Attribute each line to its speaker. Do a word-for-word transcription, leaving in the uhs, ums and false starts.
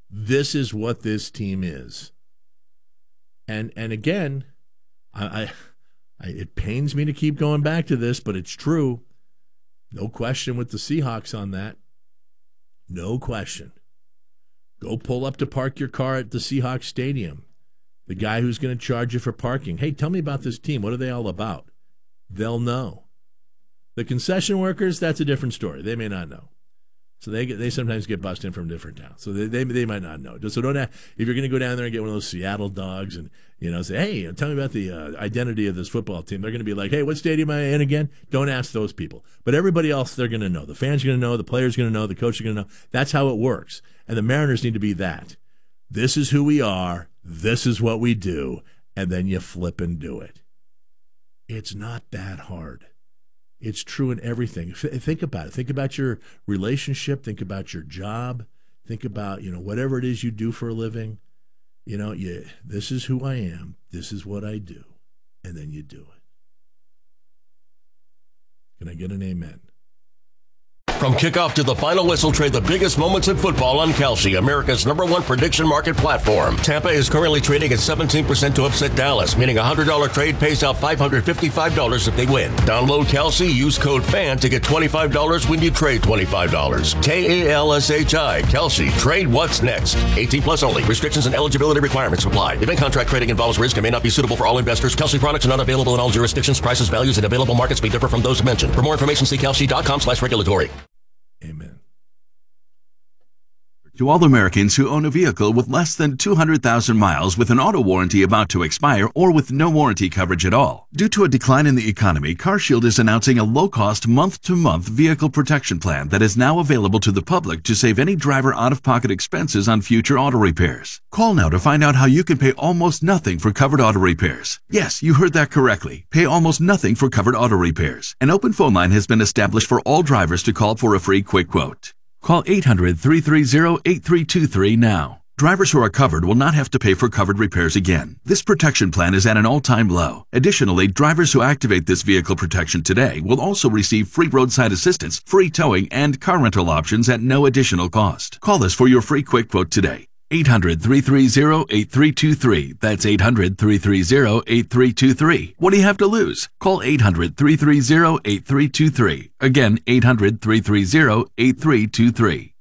Speaker 1: This is what this team is. And and again, I, I, I it pains me to keep going back to this, but it's true. No question with the Seahawks on that. No question. Go pull up to park your car at the Seahawks Stadium. The guy who's going to charge you for parking. Hey, tell me about this team. What are they all about? They'll know. The concession workers, that's a different story. They may not know. So they get, they sometimes get bussed in from different towns. So they they, they might not know. So don't have, if you're going to go down there and get one of those Seattle dogs and you know say, hey, tell me about the uh, identity of this football team. They're going to be like, hey, what stadium am I in again? Don't ask those people. But everybody else, they're going to know. The fans are going to know. The players are going to know. The coach are going to know. That's how it works. And the Mariners need to be that. This is who we are. This is what we do. And then you flip and do it. It's not that hard. It's true in everything. Think about it. Think about your relationship. Think about your job. Think about, you know, whatever it is you do for a living. You know, you, this is who I am. This is what I do. And then you do it. Can I get an amen?
Speaker 2: From kickoff to the final whistle, trade the biggest moments in football on Kalshi, America's number one prediction market platform. Tampa is currently trading at seventeen percent to upset Dallas, meaning a one hundred dollars trade pays out five hundred fifty-five dollars if they win. Download Kalshi, use code FAN to get twenty-five dollars when you trade twenty-five dollars. K A L S H I, Kalshi. Trade what's next. eighteen plus only. Restrictions and eligibility requirements apply. Event contract trading involves risk and may not be suitable for all investors. Kalshi products are not available in all jurisdictions. Prices, values, and available markets may differ from those mentioned. For more information, see kalshi.com slash regulatory.
Speaker 1: Amen.
Speaker 3: To all Americans who own a vehicle with less than two hundred thousand miles with an auto warranty about to expire or with no warranty coverage at all. Due to a decline in the economy, CarShield is announcing a low-cost month-to-month vehicle protection plan that is now available to the public to save any driver out-of-pocket expenses on future auto repairs. Call now to find out how you can pay almost nothing for covered auto repairs. Yes, you heard that correctly. Pay almost nothing for covered auto repairs. An open phone line has been established for all drivers to call for a free quick quote. Call eight hundred, three three zero, eight three two three now. Drivers who are covered will not have to pay for covered repairs again. This protection plan is at an all-time low. Additionally, drivers who activate this vehicle protection today will also receive free roadside assistance, free towing, and car rental options at no additional cost. Call us for your free quick quote today. eight hundred, three three zero, eight three two three. That's eight hundred, three three zero, eight three two three. What do you have to lose? Call eight hundred, three three zero, eight three two three. Again, eight hundred, three three zero, eight three two three.